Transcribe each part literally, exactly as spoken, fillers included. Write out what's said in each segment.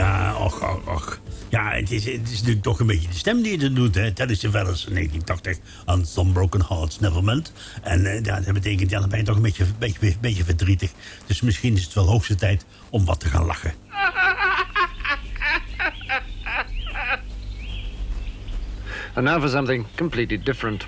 Ja, och, och, och. Ja, het is, het is natuurlijk toch een beetje de stem die het doet, hè. Teddy Savalas in negentien tachtig aan Some Broken Hearts Never Mend. En uh, ja, dat betekent, ja, dan ben je toch een beetje, beetje, beetje verdrietig. Dus misschien is het wel hoogste tijd om wat te gaan lachen. And now for something completely different.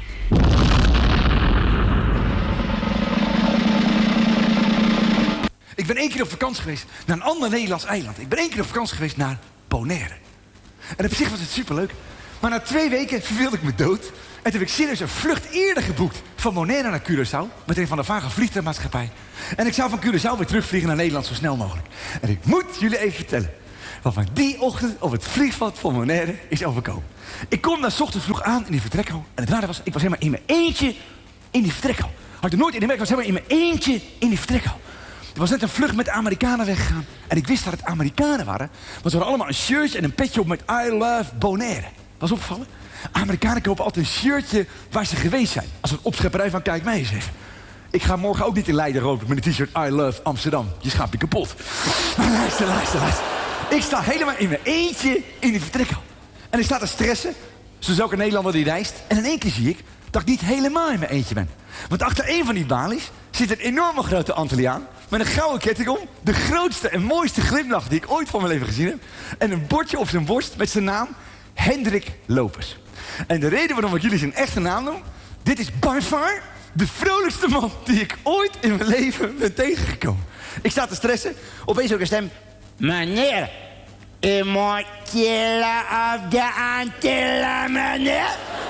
Ik ben één keer op vakantie geweest naar een ander Nederlands eiland. Ik ben één keer op vakantie geweest naar Bonaire. En op zich was het superleuk. Maar na twee weken verveelde ik me dood. En toen heb ik serieus een vlucht eerder geboekt van Bonaire naar Curaçao. Met een van de vage vliegtuigmaatschappij. En ik zou van Curaçao weer terugvliegen naar Nederland zo snel mogelijk. En ik moet jullie even vertellen wat me die ochtend op het vliegveld van Bonaire is overkomen. Ik kom daar 's ochtends vroeg aan in die vertrekhal. En het rare was, ik was helemaal in mijn eentje in die vertrekhal. Had ik er nooit in de werk, ik was helemaal in mijn eentje in die vertrekhal. Er was net een vlucht met Amerikanen weggegaan. En ik wist dat het Amerikanen waren. Want ze hadden allemaal een shirtje en een petje op met I love Bonaire. Was opgevallen? Amerikanen kopen altijd een shirtje waar ze geweest zijn. Als een opschepperij van kijk mij eens even. Ik ga morgen ook niet in Leiden roken met een t-shirt I love Amsterdam. Je schaapt je kapot. Maar luister, luister, luister. Ik sta helemaal in mijn eentje in die vertrekhal. En ik sta te stressen. Zoals elke Nederlander die reist. En in één keer zie ik dat ik niet helemaal in mijn eentje ben. Want achter één van die balies zit een enorme grote Antilliaan. Met een gouden ketting om. De grootste en mooiste glimlach die ik ooit van mijn leven gezien heb. En een bordje op zijn borst met zijn naam. Hendrik Lopes. En de reden waarom ik jullie zijn echte naam noem. Dit is by far de vrolijkste man die ik ooit in mijn leven ben tegengekomen. Ik sta te stressen. Opeens ook een stem. Meneer, u moet chillen op de Antillen, meneer.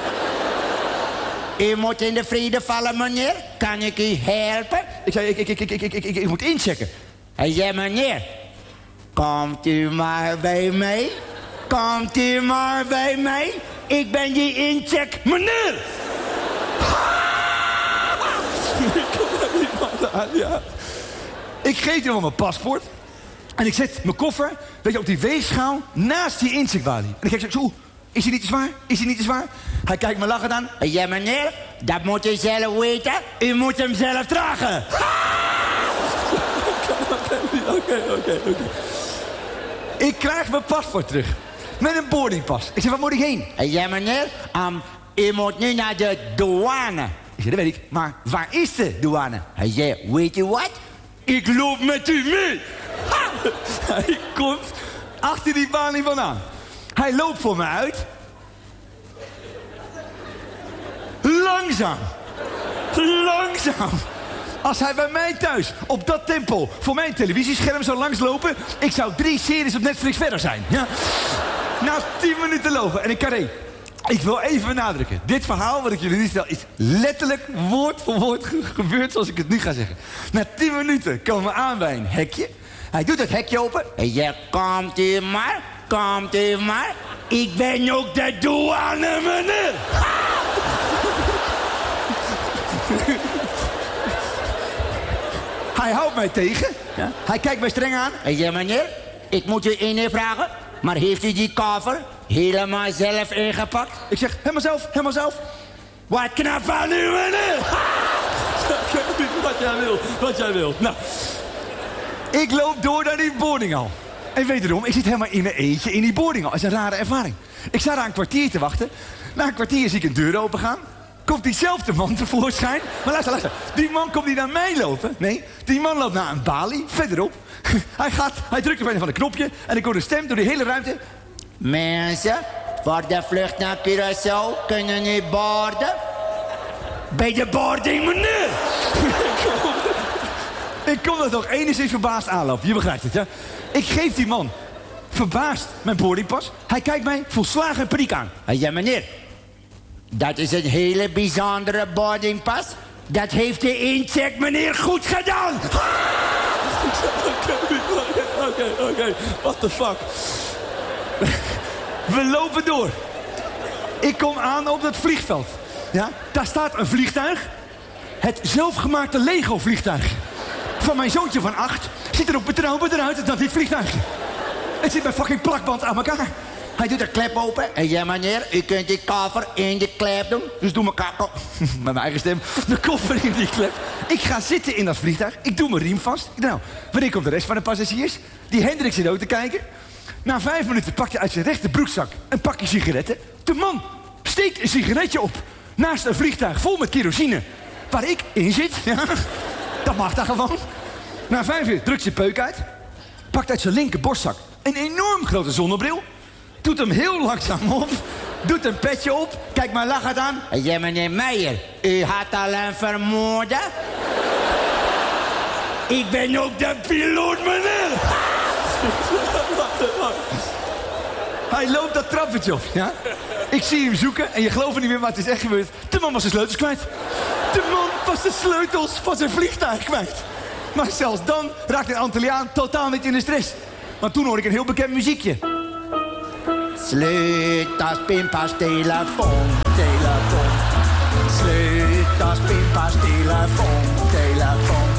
U moet in de vrede vallen, meneer. Kan ik u helpen? Ik zei, ik, ik, ik, ik, ik, ik, ik, ik moet inchecken. Hij zei, meneer, komt u maar bij mij. Komt u maar bij mij. Ik ben die incheck, meneer. Ja. Ik geef hem mijn paspoort. En ik zet mijn koffer, weet je, op die weegschaal naast die incheckbalie. En ik kijk zo, is hij niet te zwaar? Is hij niet te zwaar? Hij kijkt me lachend aan. Ja, meneer, dat moet u zelf weten. U moet hem zelf dragen. Oké, oké, oké. Ik krijg mijn paspoort terug. Met een boardingpas. Ik zeg, waar moet ik heen? Ja, meneer, um, u moet nu naar de douane. Ik zeg, dat weet ik. Maar waar is de douane? Hij zei, weet u wat? Ik loop met u mee. Hij komt achter die balie vandaan. Hij loopt voor me uit. Langzaam. Langzaam. Als hij bij mij thuis op dat tempo voor mijn televisiescherm zou langslopen, ik zou drie series op Netflix verder zijn. Ja? Na tien minuten lopen. En ik kan één. Ik wil even benadrukken. Dit verhaal wat ik jullie nu stel is letterlijk woord voor woord ge gebeurd zoals ik het nu ga zeggen. Na tien minuten komen we aan bij een hekje. Hij doet het hekje open. Ja, komt u maar. Komt u maar. Ik ben ook de douane, meneer. Hij houdt mij tegen. Ja? Hij kijkt mij streng aan. Ja, meneer. Ik moet u één ding vragen. Maar heeft u die koffer helemaal zelf ingepakt? Ik zeg, helemaal zelf, helemaal zelf. Wat knap van u, meneer. Wat jij wil, wat jij wil. Nou, ik loop door naar die boardinghal. En wederom, ik zit helemaal in mijn eentje in die boardinghal. Dat is een rare ervaring. Ik sta daar een kwartier te wachten. Na een kwartier zie ik een deur opengaan. Komt diezelfde man tevoorschijn. Maar luister, luister. Die man komt niet naar mij lopen. Nee, die man loopt naar een balie, verderop. Hij gaat, hij drukt op een van een knopje. En ik hoor een stem door die hele ruimte. Mensen, voor de vlucht naar Curaçao kunnen nu boarden. Bij de boarding, meneer. Ik kom er toch enigszins verbaasd aanlopen. Je begrijpt het, ja? Ik geef die man verbaasd mijn boardingpas. Hij kijkt mij volslagen paniek aan. Ja, meneer. Dat is een hele bijzondere boardingpas. Dat heeft de incheck, meneer, goed gedaan. Oké, oké, oké. What the fuck? We lopen door. Ik kom aan op het vliegveld. Ja? Daar staat een vliegtuig. Het zelfgemaakte Lego-vliegtuig. Van mijn zoontje van acht ziet er ook betrouwbaarder uit dan dit vliegtuigje. Het zit met fucking plakband aan elkaar. Hij doet de klep open. En ja, meneer, u kunt die koffer in de klep doen. Dus doe mijn kop. Met mijn eigen stem. De koffer in die klep. Ik ga zitten in dat vliegtuig. Ik doe mijn riem vast. Ik denk, nou, wanneer komt de rest van de passagiers? Die Hendrik zit ook te kijken. Na vijf minuten pakt hij uit zijn rechterbroekzak een pakje sigaretten. De man steekt een sigaretje op naast een vliegtuig vol met kerosine. Waar ik in zit. Ja, dat mag daar gewoon. Na vijf uur drukt zijn peuk uit. Pakt uit zijn linker borstzak een enorm grote zonnebril. Doet hem heel langzaam op. Doet een petje op. Kijk maar lachend aan. Ja, meneer Meijer, u had al een vermoorden? Ik ben ook de piloot, meneer. Hij loopt dat trappetje op, ja? Ik zie hem zoeken en je gelooft niet meer, maar het is echt gebeurd. De man was zijn sleutels kwijt. De man was de sleutels van zijn vliegtuig kwijt. Maar zelfs dan raakte de Antilliaan totaal niet in de stress. Want toen hoorde ik een heel bekend muziekje. Sleutels, pimpas, telefoon, telefoon. Sleutels, pimpas, telefoon.